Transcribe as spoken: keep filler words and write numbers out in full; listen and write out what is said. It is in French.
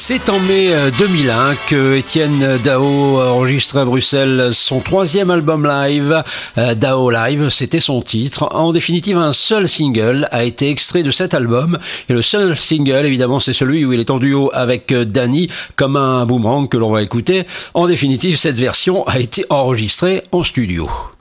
C'est en mai deux mille un que Étienne Dao enregistre à Bruxelles son troisième album live. Dao Live, c'était son titre. En définitive, un seul single a été extrait de cet album. Et le seul single, évidemment, c'est celui où il est en duo avec Dany, comme un boomerang que l'on va écouter. En définitive, cette version a été enregistrée en studio.